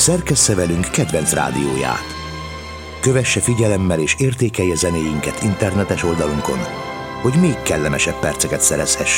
szerkessze velünk kedvenc rádióját. Kövesse figyelemmel és értékelje zenéinket internetes oldalunkon, hogy még kellemesebb perceket szerezhess.